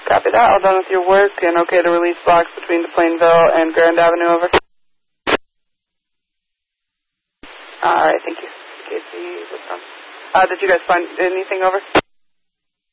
Copy that. All done with your work and okay to release blocks between Plainville and Grand Avenue, over. All right, thank you. Casey, did you guys find anything, over?